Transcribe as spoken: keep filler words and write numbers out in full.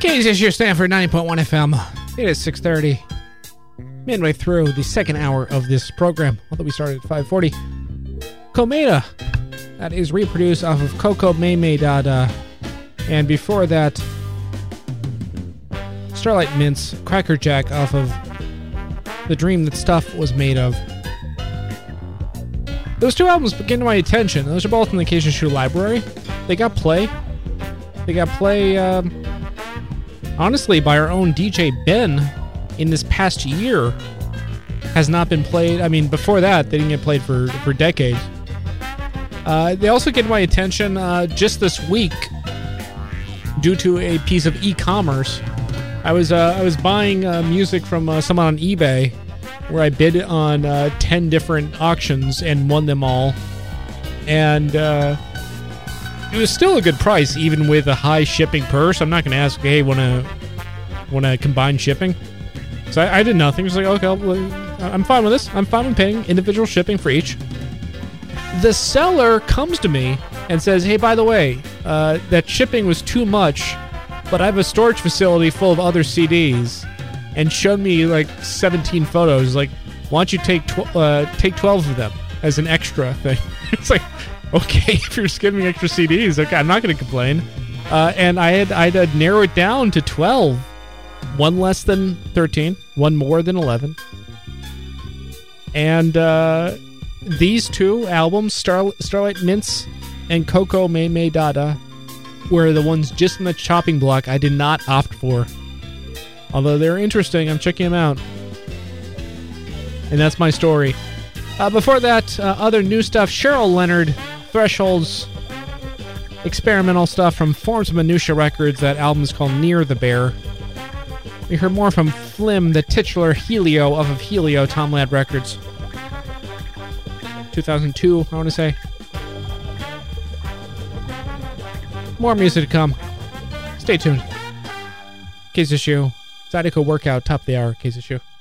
K Z S U Stanford ninety point one F M. It is six thirty. Midway through the second hour of this program, although we started at five forty. Komeda. That is reproduced off of Coco Meme Dada. And before that, Starlight Mints, Crackerjack off of The Dream That Stuff Was Made Of. Those two albums begin to my attention. Those are both in the K Z S U library. They got play. They got play, um, honestly, by our own D J Ben in this past year. Has not been played. I mean, before that, they didn't get played for, for decades. Uh, they also get my attention uh, just this week due to a piece of e-commerce. I was uh, I was buying uh, music from uh, someone on eBay where I bid on uh, ten different auctions and won them all. And uh, it was still a good price, even with a high shipping purse. I'm not going to ask, hey, want to want to combine shipping? So I, I did nothing. I was like, okay, I'll, I'm fine with this. I'm fine with paying individual shipping for each. The seller comes to me and says, hey, by the way, uh, that shipping was too much, but I have a storage facility full of other C Ds, and showed me like seventeen photos. Like, why don't you take tw- uh, take twelve of them as an extra thing? It's like, okay, if you're just giving me extra C Ds, okay, I'm not going to complain. Uh, and I had I had to narrow it down to twelve, one less than thirteen, one more than eleven, and uh, these two albums, Star- Starlight Mints and Coco Meme Dada, were the ones just in the chopping block I did not opt for. Although they're interesting, I'm checking them out. And that's my story. Uh, before that, uh, other new stuff. Cheryl Leonard, Threshold's experimental stuff from Forms of Minutia Records. That album is called Near the Bear. We heard more from Flim, the titular Helio off of Helio, Tom Ladd Records. two thousand two, I want to say. More music to come. Stay tuned. K Z S U. Zydeco Workout, top of the hour, K Z S U.